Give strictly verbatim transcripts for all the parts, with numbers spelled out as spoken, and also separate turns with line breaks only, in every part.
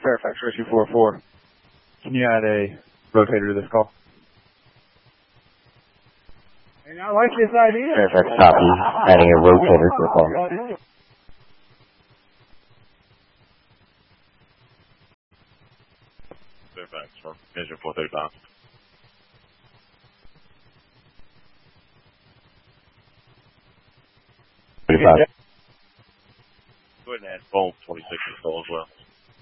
Fairfax Rescue four four. Can you add a rotator to this call?
And I like this idea.
Fairfax copy, adding a rotator to the call.
Fairfax from engine four thirty-five.
thirty-five.
Go ahead and add foam twenty-six to the call as well.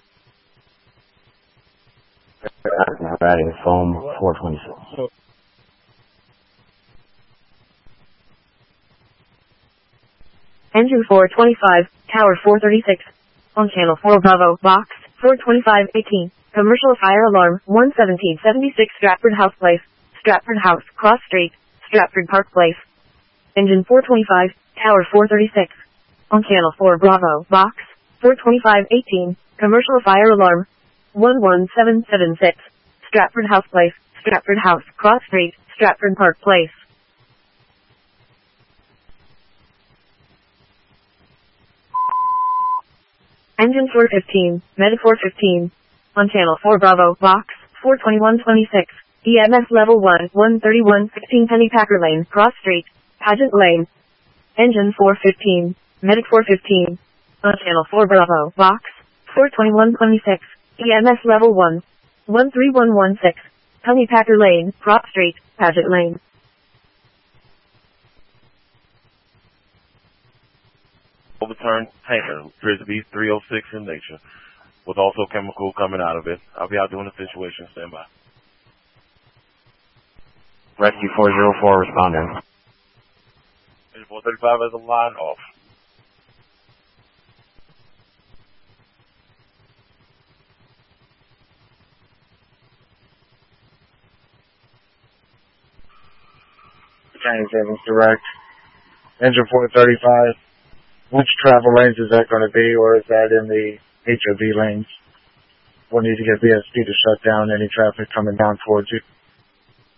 We're adding foam four twenty-six.
Engine four twenty-five, Tower four thirty-six. On channel four Bravo, box four twenty-five eighteen. Commercial fire alarm one seventeen seventy-six Stratford House Place. Stratford House, Cross Street, Stratford Park Place. Engine four twenty-five, Tower four thirty-six. On channel four Bravo, box four twenty-five eighteen. Commercial fire alarm one one seven seven six. Stratford House Place, Stratford House, Cross Street, Stratford Park Place. Engine four fifteen, Medic four fifteen. On channel four Bravo, box four twenty-one twenty-six. E M S level one, one thirty-one sixteen Pennypacker Lane, Cross Street, Pageant Lane. Engine four fifteen, Medic four fifteen. On channel four Bravo, box four twenty-one twenty-six. E M S level one, one three one one six. Pennypacker Lane, Cross Street, Pageant Lane.
Overturned tanker, appears to be three oh six in nature, with also chemical coming out of it. I'll be out doing the situation. Stand by.
Rescue four zero four responding.
Engine four thirty-five has a line off.
County Sevens Direct. Engine four thirty-five. Which travel lanes is that going to be, or is that in the H O V lanes? We'll need to get V S P to shut down any traffic coming down towards you.